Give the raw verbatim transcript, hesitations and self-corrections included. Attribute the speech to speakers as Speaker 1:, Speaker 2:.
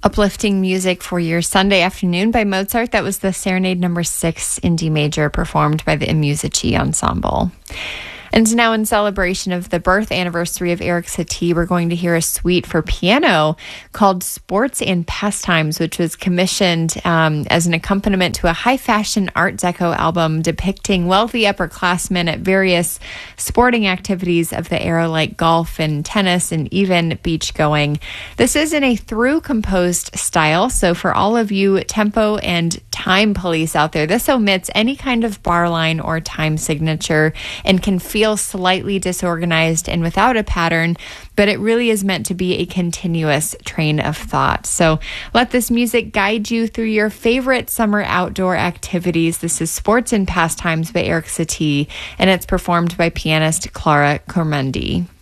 Speaker 1: Uplifting music for your Sunday afternoon by Mozart. That was the Serenade number six in D major, performed by the Musici Ensemble. And now, in celebration of the birth anniversary of Erik Satie, we're going to hear a suite for piano called Sports and Pastimes, which was commissioned um, as an accompaniment to a high-fashion Art Deco album depicting wealthy upperclassmen at various sporting activities of the era, like golf and tennis and even beach going. This is in a through-composed style, so for all of you tempo and time police out there, this omits any kind of bar line or time signature and can feel slightly disorganized and without a pattern, but it really is meant to be a continuous train of thought. So let this music guide you through your favorite summer outdoor activities. This is Sports and Pastimes by Erik Satie, and it's performed by pianist Clara Cormendi.